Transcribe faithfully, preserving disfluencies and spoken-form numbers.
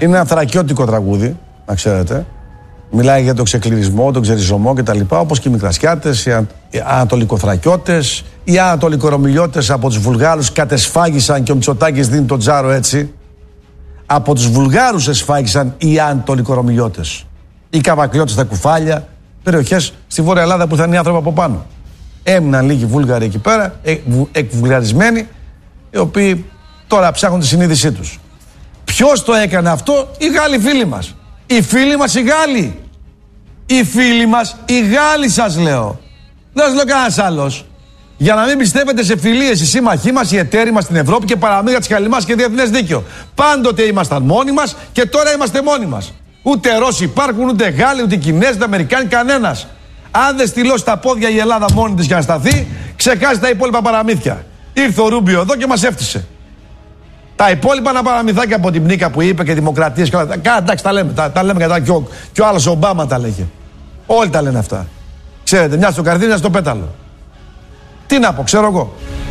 Είναι ένα θρακιώτικο τραγούδι, να ξέρετε. Μιλάει για τον ξεκληρισμό, τον ξεριζωμό κτλ. Όπως και οι Μικρασιάτες, οι, οι Ανατολικοθρακιώτες, οι Ανατολικορωμιλιώτες από τους Βουλγάρους κατεσφάγισαν και ο Μητσοτάκης δίνει τον τζάρο έτσι. Από τους Βουλγάρους εσφάγισαν οι Ανατολικορωμιλιώτες. Οι Καβακλιώτες στα Κουφάλια, περιοχές στη Βόρεια Ελλάδα που ήταν οι άνθρωποι από πάνω. Έμειναν λίγοι Βούλγαροι εκεί πέρα, εκβουλγαρισμένοι, οι οποίοι τώρα ψάχνουν τη συνείδησή τους. Ποιος το έκανε αυτό? Οι Γάλλοι φίλοι μας. Οι φίλοι μας οι Γάλλοι. Οι φίλοι μας οι Γάλλοι, σας λέω. Δεν σας λέω κανένας άλλος. Για να μην πιστεύετε σε φιλίες, οι σύμμαχοί μας, οι εταίροι μας στην Ευρώπη και παραμύθια της χαλιμάς και διεθνές δίκαιο. Πάντοτε ήμασταν μόνοι μας και τώρα είμαστε μόνοι μας. Ούτε Ρώσοι υπάρχουν, ούτε Γάλλοι, ούτε Κινέζοι, ούτε Αμερικάνοι, κανένας. Αν δεν στυλώσει τα πόδια η Ελλάδα μόνη της για να σταθεί, ξεχάσει τα υπόλοιπα παραμύθια. Ήρθε ο Ρούμπιο εδώ και μας έφτιασε. Τα υπόλοιπα να παραμυθάκια από την πνίκα που είπε και δημοκρατίες και όλα αυτά. Εντάξει, τα λέμε. Τα, τα λέμε κατά και ο, και ο άλλος Ομπάμα τα λέγε. Όλοι τα λένε αυτά. Ξέρετε, μια στο καρδί, μια στο πέταλο. Τι να πω, ξέρω εγώ.